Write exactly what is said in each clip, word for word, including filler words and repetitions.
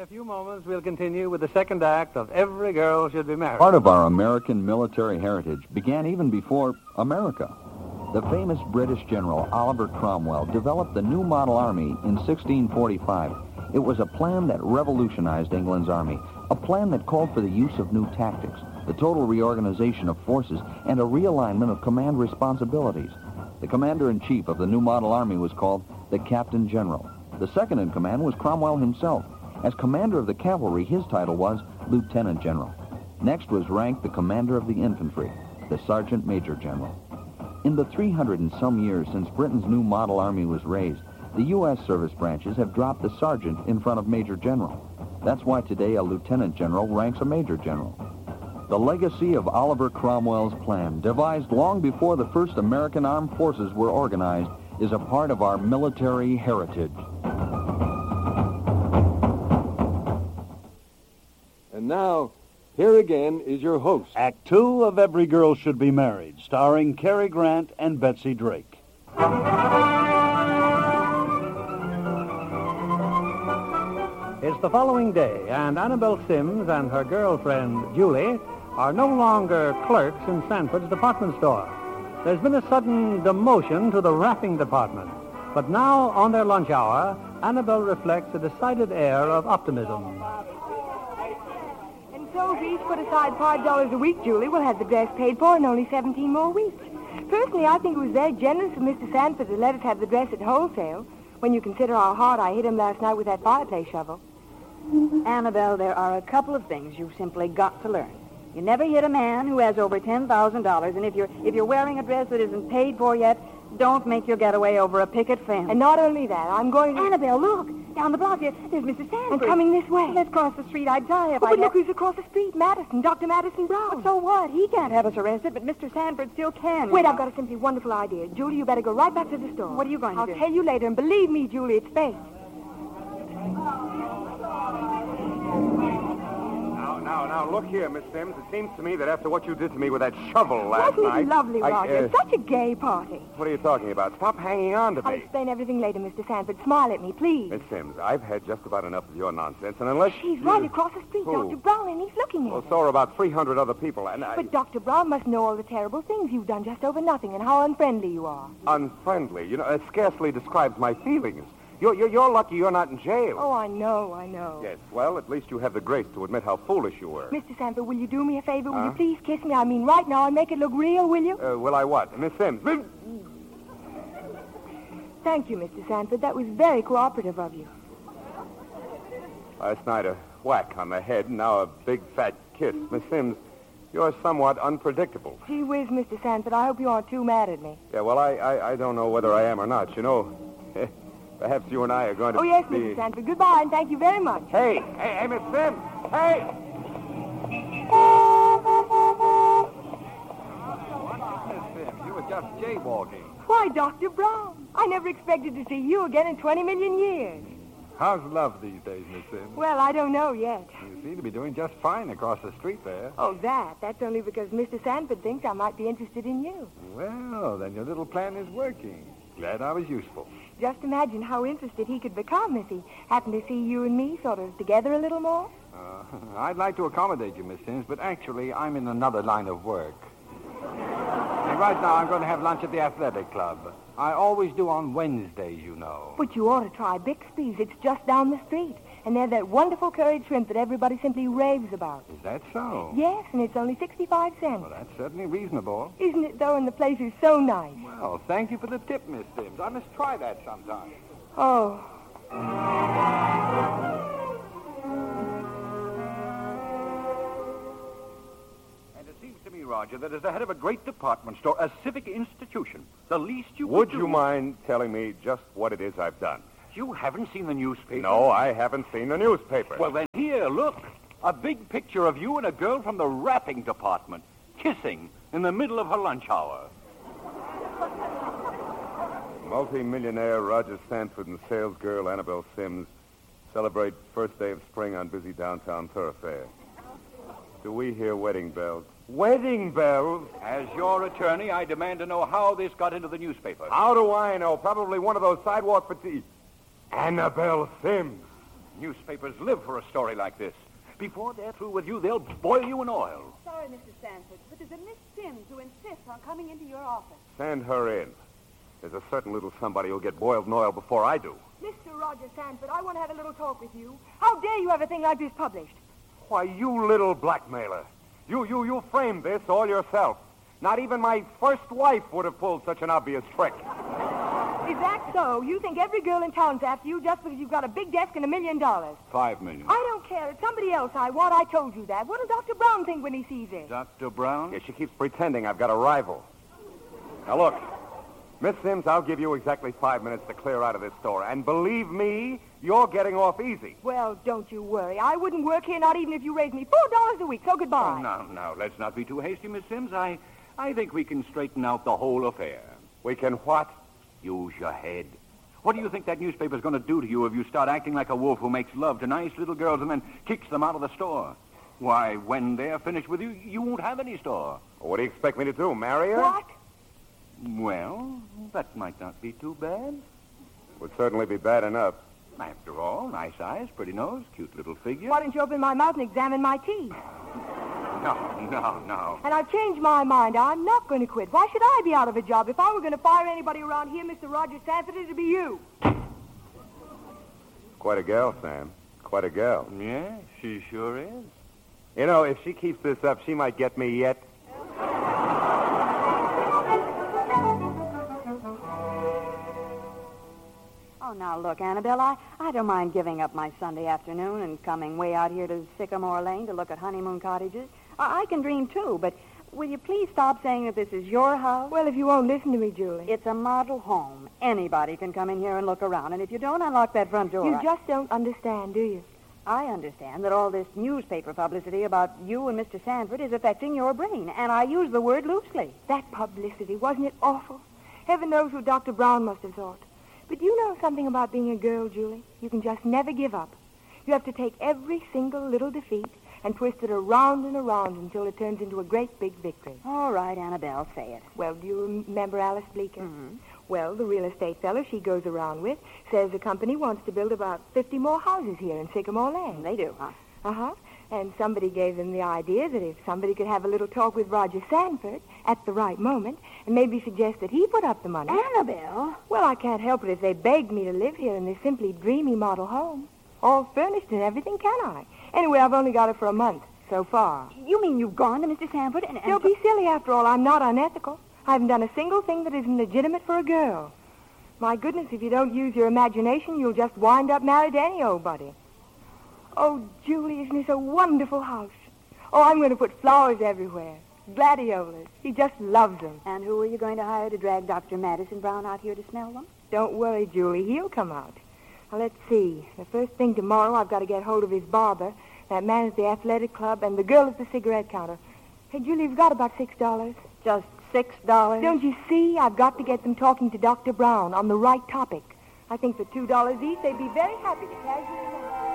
a few moments, we'll continue with the second act of Every Girl Should Be Married. Part of our American military heritage began even before America. The famous British general Oliver Cromwell developed the New Model Army in sixteen forty-five. It was a plan that revolutionized England's army, a plan that called for the use of new tactics, the total reorganization of forces, and a realignment of command responsibilities. The commander-in-chief of the New Model Army was called the Captain General. The second in command was Cromwell himself. As commander of the cavalry, his title was Lieutenant General. Next was ranked the commander of the infantry, the Sergeant Major General. In the three hundred and some years since Britain's New Model Army was raised, the U S service branches have dropped the sergeant in front of Major General. That's why today a Lieutenant General ranks a Major General. The legacy of Oliver Cromwell's plan, devised long before the first American armed forces were organized, is a part of our military heritage. And now, here again is your host. Act two of Every Girl Should Be Married, starring Cary Grant and Betsy Drake. It's the following day, and Annabelle Sims and her girlfriend, Julie, are no longer clerks in Sanford's department store. There's been a sudden demotion to the wrapping department. But now, on their lunch hour, Annabelle reflects a decided air of optimism. And so if we each put aside five dollars a week, Julie, we'll have the dress paid for in only seventeen more weeks. Personally, I think it was very generous of Mister Sanford to let us have the dress at wholesale, when you consider how hard I hit him last night with that fireplace shovel. Annabelle, there are a couple of things you've simply got to learn. You never hit a man who has over ten thousand dollars, and if you're if you're wearing a dress that isn't paid for yet, don't make your getaway over a picket fence. And not only that, I'm going to... Annabelle, look! Down the block here, there's Mister Sanford. And coming this way. Well, let's cross the street. I'd die if oh, I... But had... look who's across the street. Madison, Doctor Madison Brown. But so what? He can't have us arrested, but Mister Sanford still can. Wait, I've got a simply wonderful idea. Julie, you better go right back to the store. What are you going to I'll do? I'll tell you later, and believe me, Julie, it's fate. Now, now, look here, Miss Sims. It seems to me that after what you did to me with that shovel last Wasn't night... it lovely, I, Roger? uh, Such a gay party. What are you talking about? Stop hanging on to I'll me. explain everything later, Mister Sanford. Smile at me, please. Miss Sims, I've had just about enough of your nonsense, and unless... He's you... right across the street, Who? Doctor Brown, and he's looking at Well, us. so are about three hundred other people, and I... But Doctor Brown must know all the terrible things you've done just over nothing and how unfriendly you are. Unfriendly. You know, it scarcely describes my feelings. You're, you're, you're lucky you're not in jail. Oh, I know, I know. Yes, well, at least you have the grace to admit how foolish you were. Mister Sanford, will you do me a favor? Will Huh? you please kiss me? I mean, right now, and make it look real, will you? Uh, will I what? Miss Sims? Thank you, Mister Sanford. That was very cooperative of you. Last night, a whack on the head, and now a big, fat kiss. Miss Sims, you're somewhat unpredictable. Gee whiz, Mister Sanford, I hope you aren't too mad at me. Yeah, well, I, I, I don't know whether I am or not. You know, perhaps you and I are going to Oh, yes, be... Mister Sanford. Goodbye, and thank you very much. Hey, hey, hey, Miss Sims! Hey! Miss Sims, you were just jaywalking. Why, Doctor Brown, I never expected to see you again in twenty million years. How's love these days, Miss Sims? Well, I don't know yet. You seem to be doing just fine across the street there. Oh, that? That's only because Mister Sanford thinks I might be interested in you. Well, then your little plan is working. Glad I was useful. Just imagine how interested he could become if he happened to see you and me sort of together a little more. Uh, I'd like to accommodate you, Miss Sims, but actually I'm in another line of work. And right now I'm going to have lunch at the athletic club. I always do on Wednesdays, you know. But you ought to try Bixby's. It's just down the street. And they're that wonderful curried shrimp that everybody simply raves about. Is that so? Yes, and it's only sixty-five cents. Well, that's certainly reasonable. Isn't it, though? And the place is so nice. Well, thank you for the tip, Miss Sims. I must try that sometime. Oh. And it seems to me, Roger, that as the head of a great department store, a civic institution, the least you Would could you do... mind telling me just what it is I've done? You haven't seen the newspaper? No, I haven't seen the newspaper. Well, then here, look. A big picture of you and a girl from the wrapping department kissing in the middle of her lunch hour. Multi-millionaire Roger Sanford and salesgirl Annabelle Sims celebrate first day of spring on busy downtown thoroughfare. Do we hear wedding bells? Wedding bells? As your attorney, I demand to know how this got into the newspaper. How do I know? Probably one of those sidewalk petite. Annabelle Sims. Newspapers live for a story like this. Before they're through with you, they'll boil you in oil. Sorry, Mister Sanford, but there's a Miss Sims who insists on coming into your office. Send her in. There's a certain little somebody who'll get boiled in oil before I do. Mister Roger Sanford, I want to have a little talk with you. How dare you have a thing like this published? Why, you little blackmailer. You, you, you framed this all yourself. Not even my first wife would have pulled such an obvious trick. Is that so? You think every girl in town's after you just because you've got a big desk and a million dollars? Five million. I don't care. It's somebody else I want. I told you that. What'll Doctor Brown think when he sees it? Doctor Brown? Yeah, she keeps pretending I've got a rival. Now, look, Miss Sims, I'll give you exactly five minutes to clear out of this store. And believe me, you're getting off easy. Well, don't you worry. I wouldn't work here, not even if you raised me four dollars a week. So goodbye. Oh, now, now, let's not be too hasty, Miss Sims. I, I think we can straighten out the whole affair. We can what? Use your head. What do you think that newspaper's going to do to you if you start acting like a wolf who makes love to nice little girls and then kicks them out of the store? Why, when they're finished with you, you won't have any store. What do you expect me to do, marry her? What? Well, that might not be too bad. Would certainly be bad enough. After all, nice eyes, pretty nose, cute little figure. Why don't you open my mouth and examine my teeth? No, no, no. And I've changed my mind. I'm not going to quit. Why should I be out of a job? If I were going to fire anybody around here, Mister Roger Sanford, it'd be you. Quite a gal, Sam. Quite a gal. Yeah, she sure is. You know, if she keeps this up, she might get me yet. Oh, now, look, Annabelle, I, I don't mind giving up my Sunday afternoon and coming way out here to Sycamore Lane to look at honeymoon cottages. I, I can dream, too, but will you please stop saying that this is your house? Well, if you won't listen to me, Julie. It's a model home. Anybody can come in here and look around, and if you don't unlock that front door... You I... just don't understand, do you? I understand that all this newspaper publicity about you and Mister Sanford is affecting your brain, and I use the word loosely. That publicity, wasn't it awful? Heaven knows what Doctor Brown must have thought. But you know something about being a girl, Julie? You can just never give up. You have to take every single little defeat and twist it around and around until it turns into a great big victory. All right, Annabelle, say it. Well, do you remember Alice Bleeker? Mm-hmm. Well, the real estate fellow she goes around with says the company wants to build about fifty more houses here in Sycamore Lane. They do, huh? Uh-huh. And somebody gave them the idea that if somebody could have a little talk with Roger Sanford at the right moment and maybe suggest that he put up the money. Annabelle? Well, I can't help it if they begged me to live here in this simply dreamy model home. All furnished and everything, can I? Anyway, I've only got it for a month so far. You mean you've gone to Mister Sanford and... and Don't be silly, after all. I'm not unethical. I haven't done a single thing that isn't legitimate for a girl. My goodness, if you don't use your imagination, you'll just wind up married to any old buddy. Oh, Julie, isn't this a wonderful house? Oh, I'm going to put flowers everywhere. Gladiolas. He just loves them. And who are you going to hire to drag Doctor Madison Brown out here to smell them? Don't worry, Julie. He'll come out. Now, let's see. The first thing tomorrow, I've got to get hold of his barber, that man at the athletic club, and the girl at the cigarette counter. Hey, Julie, you've got about six dollars. Just six dollars? Don't you see? I've got to get them talking to Doctor Brown on the right topic. I think for two dollars each, they'd be very happy to casually...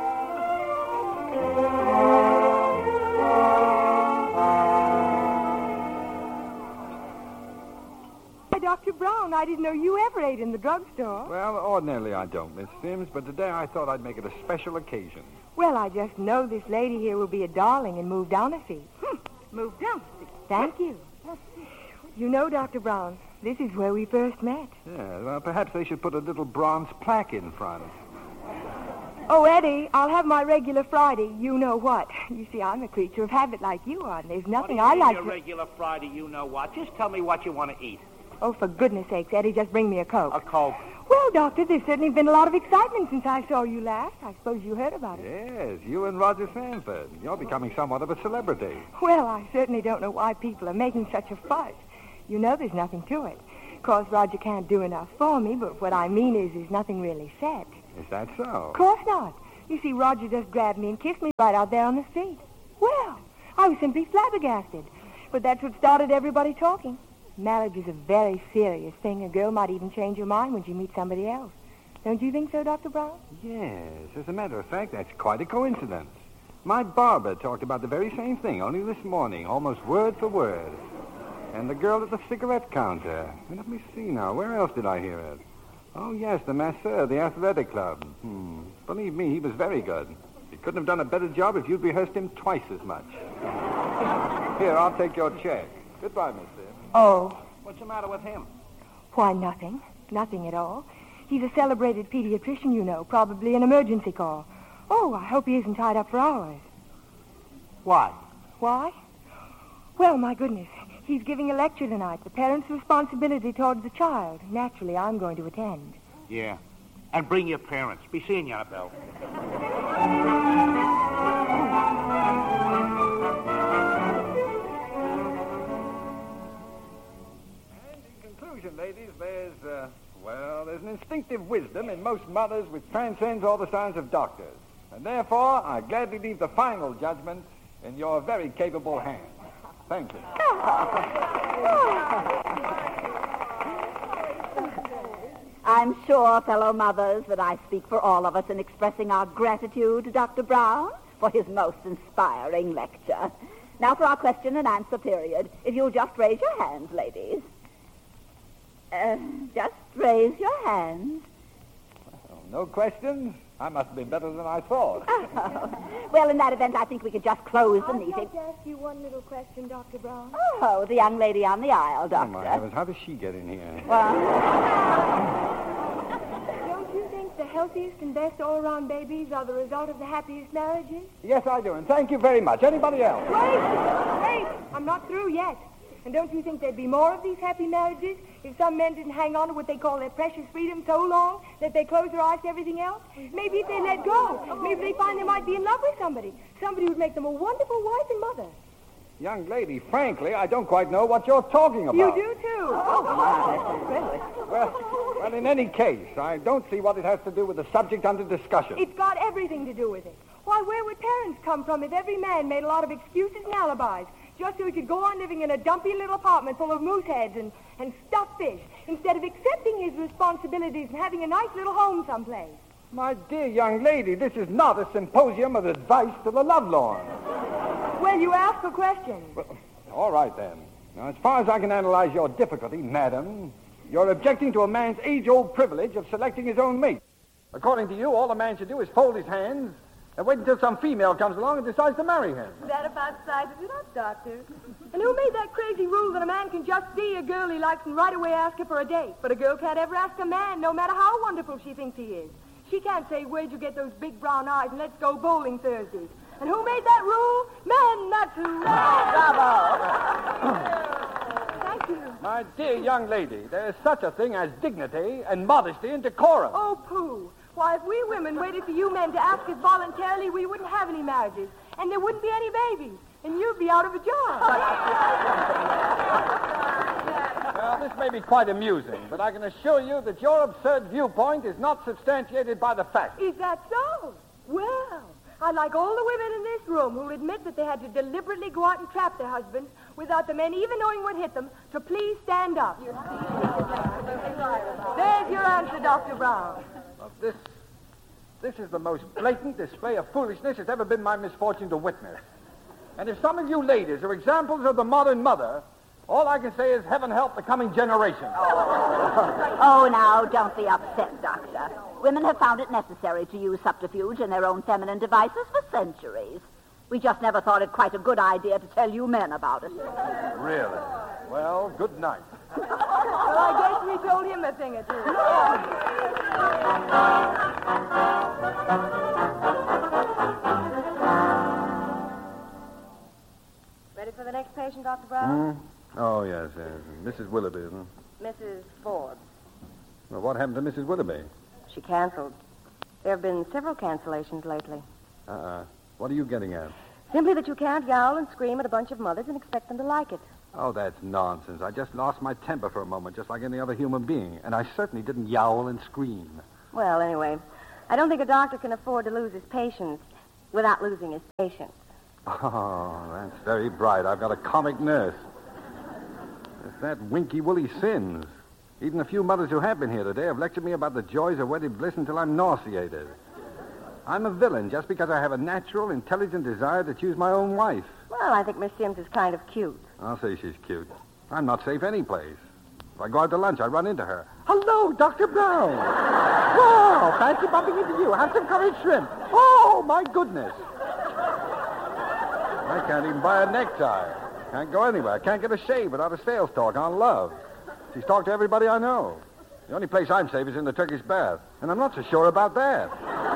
Hey, Doctor Brown, I didn't know you ever ate in the drugstore. Well, ordinarily I don't, Miss Sims, but today I thought I'd make it a special occasion. Well, I just know this lady here will be a darling and move down a seat. Move down. Thank you. You know, Doctor Brown, this is where we first met. Yeah, well, perhaps they should put a little bronze plaque in front. Oh, Eddie, I'll have my regular Friday, you know what. You see, I'm a creature of habit like you are, and there's nothing I like Your to... regular Friday, you know what. Just tell me what you want to eat. Oh, for goodness sakes, Eddie, just bring me a Coke. A Coke. Well, Doctor, there's certainly been a lot of excitement since I saw you last. I suppose you heard about it. Yes, you and Roger Sanford. You're becoming somewhat of a celebrity. Well, I certainly don't know why people are making such a fuss. You know there's nothing to it. Of course, Roger can't do enough for me, but what I mean is there's nothing really set. Is that so? Of course not. You see, Roger just grabbed me and kissed me right out there on the street. Well, I was simply flabbergasted. But that's what started everybody talking. Marriage is a very serious thing. A girl might even change her mind when she meets somebody else. Don't you think so, Doctor Brown? Yes, as a matter of fact, that's quite a coincidence. My barber talked about the very same thing only this morning, almost word for word. And the girl at the cigarette counter. Let me see now. Where else did I hear it? Oh, yes, the masseur, the athletic club. Hmm. Believe me, he was very good. He couldn't have done a better job if you'd rehearsed him twice as much. Here, I'll take your check. Goodbye, Miss Sim. Oh. What's the matter with him? Why, nothing. Nothing at all. He's a celebrated pediatrician, you know. Probably an emergency call. Oh, I hope he isn't tied up for hours. Why? Why? Well, my goodness. He's giving a lecture tonight. The parent's responsibility towards the child. Naturally, I'm going to attend. Yeah. And bring your parents. Be seeing you, Annabelle. And in conclusion, ladies, there's, uh, well, there's an instinctive wisdom in most mothers which transcends all the science of doctors. And therefore, I gladly leave the final judgment in your very capable hands. Thank you. I'm sure, fellow mothers, that I speak for all of us in expressing our gratitude to Doctor Brown for his most inspiring lecture. Now for our question and answer period. If you'll just raise your hands, ladies. Uh, just raise your hands. Well, no questions? I must have been better than I thought. Oh. Well, in that event, I think we could just close the I'd meeting. like to ask you one little question, Doctor Brown. Oh, the young lady on the aisle, Oh, Doctor. my heavens, how does she get in here? Well, Don't you think the healthiest and best all-around babies are the result of the happiest marriages? Yes, I do, and thank you very much. Anybody else? Wait! Wait! I'm not through yet. And don't you think there'd be more of these happy marriages if some men didn't hang on to what they call their precious freedom so long that they close their eyes to everything else? Maybe if they let go, maybe they find they might be in love with somebody. Somebody who'd make them a wonderful wife and mother. Young lady, frankly, I don't quite know what you're talking about. You do, too. oh, my. Well, well, in any case, I don't see what it has to do with the subject under discussion. It's got everything to do with it. Why, where would parents come from if every man made a lot of excuses and alibis just so he could go on living in a dumpy little apartment full of moose heads and, and stuffed fish instead of accepting his responsibilities and having a nice little home someplace? My dear young lady, this is not a symposium of advice to the lovelorn. Well, you ask a question. Well, all right, then. Now, as far as I can analyze your difficulty, madam, you're objecting to a man's age-old privilege of selecting his own mate. According to you, all a man should do is fold his hands and wait until some female comes along and decides to marry him. That about sizes it up, Doctor. And who made that crazy rule that a man can just see a girl he likes and right away ask her for a date? But a girl can't ever ask a man, no matter how wonderful she thinks he is. She can't say, where'd you get those big brown eyes and let's go bowling Thursdays. And who made that rule? Men, that's who. Bravo. Thank you. My dear young lady, there is such a thing as dignity and modesty and decorum. Oh, pooh. Why, if we women waited for you men to ask us voluntarily, we wouldn't have any marriages. And there wouldn't be any babies. And you'd be out of a job. Well, this may be quite amusing, but I can assure you that your absurd viewpoint is not substantiated by the facts. Is that so? Well, I like all the women in this room who'll admit that they had to deliberately go out and trap their husbands without the men even knowing what hit them to please stand up. There's your answer, Doctor Brown. Well, this, this is the most blatant display of foolishness it's ever been my misfortune to witness. And if some of you ladies are examples of the modern mother, all I can say is heaven help the coming generation. Oh, now, don't be upset, Doctor. Women have found it necessary to use subterfuge and their own feminine devices for centuries. We just never thought it quite a good idea to tell you men about it. Really? Well, good night. Well, I guess we told him a thing or two. Ready for the next patient, Doctor Brown? Hmm? Oh, yes, yes. Missus Willoughby, isn't it? Missus Forbes. Well, what happened to Missus Willoughby? She canceled. There have been several cancellations lately. Uh-uh. What are you getting at? Simply that you can't yowl and scream at a bunch of mothers and expect them to like it. Oh, that's nonsense. I just lost my temper for a moment, just like any other human being. And I certainly didn't yowl and scream. Well, anyway, I don't think a doctor can afford to lose his patients without losing his patients. Oh, that's very bright. I've got a comic nurse. It's that winky woolly sins. Even a few mothers who have been here today have lectured me about the joys of wedded bliss until I'm nauseated. I'm a villain just because I have a natural, intelligent desire to choose my own wife. Well, I think Miss Sims is kind of cute. I'll say she's cute. I'm not safe any place. If I go out to lunch, I run into her. Hello, Doctor Brown. Wow, fancy bumping into you. Have some curry shrimp. Oh, my goodness. I can't even buy a necktie. Can't go anywhere. Can't get a shave without a sales talk on love. She's talked to everybody I know. The only place I'm safe is in the Turkish bath, and I'm not so sure about that.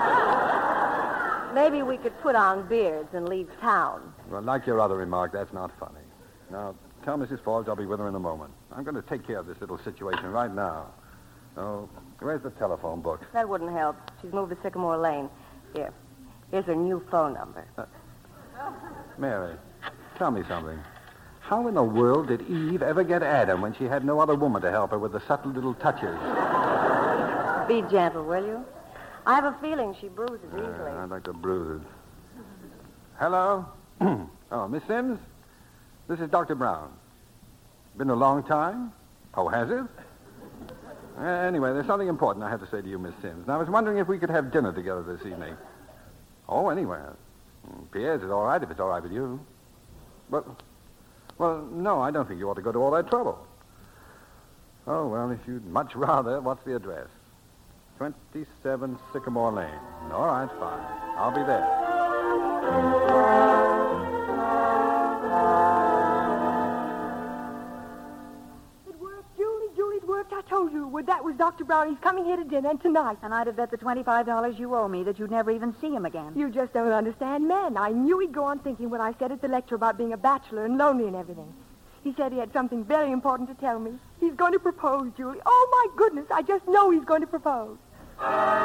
Maybe we could put on beards and leave town. Well, like your other remark, that's not funny. Now, tell Missus Forbes I'll be with her in a moment. I'm going to take care of this little situation right now. Oh, where's the telephone book? That wouldn't help. She's moved to Sycamore Lane. Here. Here's her new phone number. Uh, Mary, tell me something. How in the world did Eve ever get Adam when she had no other woman to help her with the subtle little touches? Be gentle, will you? I have a feeling she bruises easily. Uh, I'd like to bruise it. Hello? Oh, Miss Sims? This is Doctor Brown. Been a long time? Oh, has it? Uh, anyway, there's something important I have to say to you, Miss Sims. And I was wondering if we could have dinner together this evening. Oh, anywhere. Pierre's is all right if it's all right with you. But, well, no, I don't think you ought to go to all that trouble. Oh, well, if you'd much rather, what's the address? twenty-seven Sycamore Lane. All right, fine. I'll be there. It worked, Julie, Julie, it worked. I told you it would. That was Doctor Brown. He's coming here to dinner and tonight. And I'd have bet the twenty-five dollars you owe me that you'd never even see him again. You just don't understand men. I knew he'd go on thinking what I said at the lecture about being a bachelor and lonely and everything. He said he had something very important to tell me. He's going to propose, Julie. Oh, my goodness, I just know he's going to propose.